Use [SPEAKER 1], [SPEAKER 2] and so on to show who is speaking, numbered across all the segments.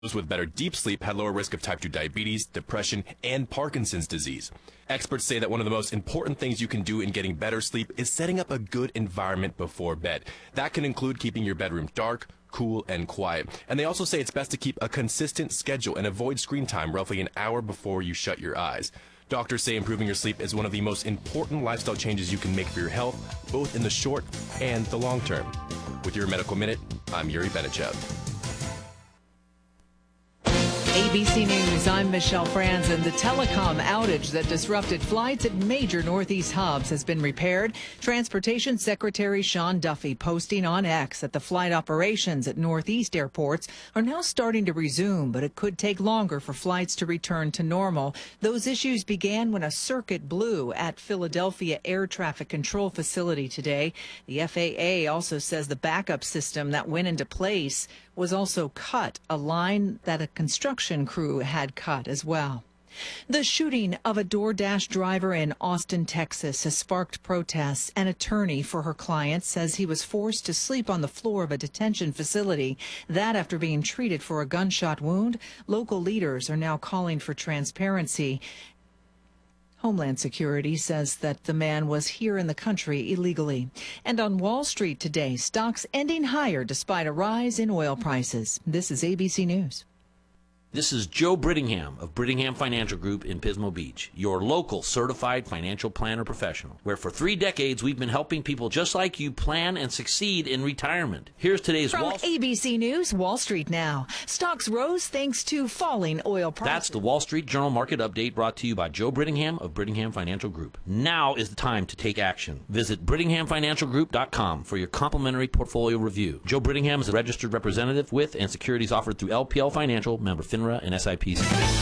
[SPEAKER 1] Those with better deep sleep had lower risk of type 2 diabetes, depression, and Parkinson's disease. Experts say that one of the most important things you can do in getting better sleep is setting up a good environment before bed. That can include keeping your bedroom dark, cool, and quiet. And they also say it's best to keep a consistent schedule and avoid screen time roughly an hour before you shut your eyes. Doctors say improving your sleep is one of the most important lifestyle changes you can make for your health, both in the short and the long term. With your Medical Minute, I'm Yuri Benichev.
[SPEAKER 2] ABC News, I'm Michelle Franzen. The telecom outage that disrupted flights at major Northeast hubs has been repaired. Transportation Secretary Sean Duffy posting on X that the flight operations at Northeast airports are now starting to resume, but it could take longer for flights to return to normal. Those issues began when a circuit blew at Philadelphia Air Traffic Control Facility today. The FAA also says the backup system that went into place was also cut, a line that a construction crew had cut as well. The shooting of a DoorDash driver in Austin, Texas has sparked protests. An attorney for her client says he was forced to sleep on the floor of a detention facility. That after being treated for a gunshot wound. Local leaders are now calling for transparency. Homeland Security says that the man was here in the country illegally. And on Wall Street today, stocks ending higher despite a rise in oil prices. This is ABC News.
[SPEAKER 3] This is Joe Brittingham of Brittingham Financial Group in Pismo Beach, your local certified financial planner professional, where for 3 decades we've been helping people just like you plan and succeed in retirement. Here's today's
[SPEAKER 2] From ABC News, Wall Street now. Stocks rose thanks to falling oil prices.
[SPEAKER 3] That's the Wall Street Journal Market Update brought to you by Joe Brittingham of Brittingham Financial Group. Now is the time to take action. Visit BrittinghamFinancialGroup.com for your complimentary portfolio review. Joe Brittingham is a registered representative with and securities offered through LPL Financial, member FINRA and SIPC.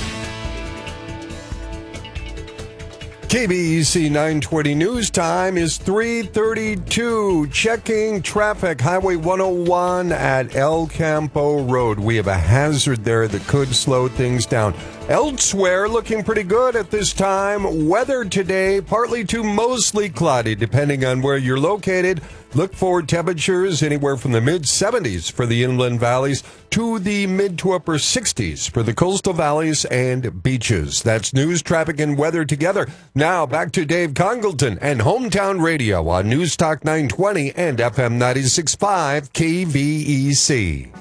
[SPEAKER 4] KBEC 920 news time is 3:32. Checking traffic, Highway 101 at El Campo Road. We have a hazard there that could slow things down. Elsewhere, looking pretty good at this time. Weather today, partly to mostly cloudy, depending on where you're located. Look for temperatures anywhere from the mid-70s for the inland valleys to the mid to upper 60s for the coastal valleys and beaches. That's news, traffic, and weather together. Now, back to Dave Congleton and Hometown Radio on News Talk 920 and FM 96.5 KVEC.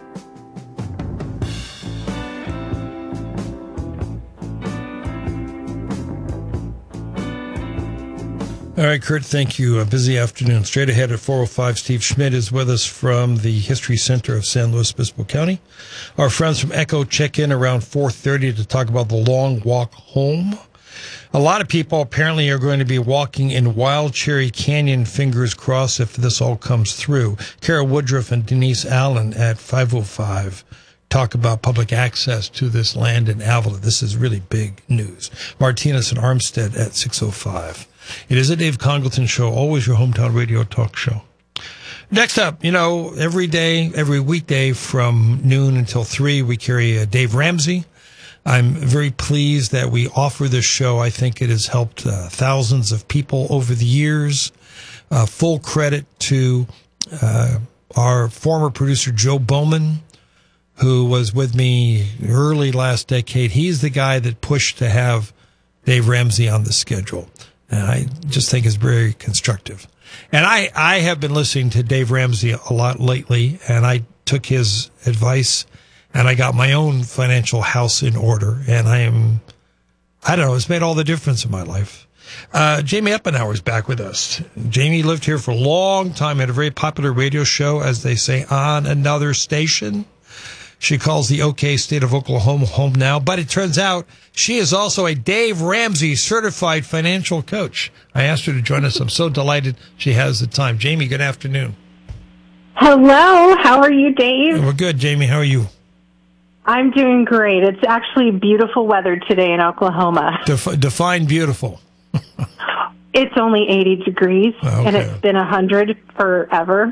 [SPEAKER 5] All right, Kurt, thank you. A busy afternoon. Straight ahead at 4:05, Steve Schmidt is with us from the History Center of San Luis Obispo County. Our friends from Echo check in around 4:30 to talk about the long walk home. A lot of people apparently are going to be walking in Wild Cherry Canyon, fingers crossed, if this all comes through. Kara Woodruff and Denise Allen at 5:05 talk about public access to this land in Avila. This is really big news. Martinez and Armstead at 6:05. It is a Dave Congleton show, always your hometown radio talk show. Next up, every day, every weekday from noon until 3, we carry Dave Ramsey. I'm very pleased that we offer this show. I think it has helped thousands of people over the years. Full credit to our former producer, Joe Bowman, who was with me early last decade. He's the guy that pushed to have Dave Ramsey on the schedule. And I just think it's very constructive. And I have been listening to Dave Ramsey a lot lately, and I took his advice, and I got my own financial house in order. And it's made all the difference in my life. Jamie Eppenauer is back with us. Jamie lived here for a long time, had a very popular radio show, as they say, on another station. She calls the OK State of Oklahoma home now, but it turns out she is also a Dave Ramsey certified financial coach. I asked her to join us. I'm so delighted she has the time. Jamie, good afternoon.
[SPEAKER 6] Hello. How are you, Dave?
[SPEAKER 5] We're good, Jamie. How are you?
[SPEAKER 6] I'm doing great. It's actually beautiful weather today in Oklahoma.
[SPEAKER 5] Define beautiful.
[SPEAKER 6] It's only 80 degrees, and it's been 100 forever.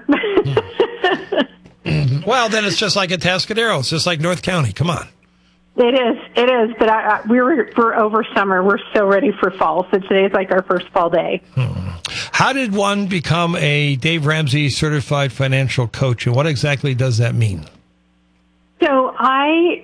[SPEAKER 5] Well, then it's just like Atascadero. It's just like North County. Come on.
[SPEAKER 6] It is. But we're over summer. We're so ready for fall. So today's like our first fall day.
[SPEAKER 5] How did one become a Dave Ramsey certified financial coach, and what exactly does that mean?
[SPEAKER 6] So I